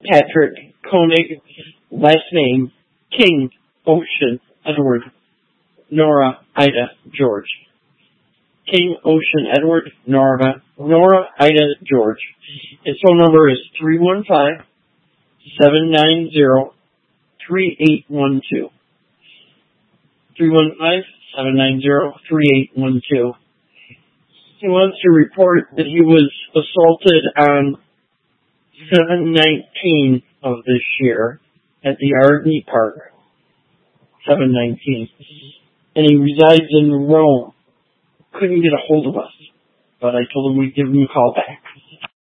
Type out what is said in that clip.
Patrick Koenig, last name King, Ocean, Edward, Nora, Ida, George. King, Ocean, Edward, Nora, Ida, George. His phone number is 315-790-3812. 315-790-3812. He wants to report that he was assaulted on 7/19 of this year at the RV Park. 7/19. And he resides in Rome. Couldn't get a hold of us, but I told him we'd give him a call back.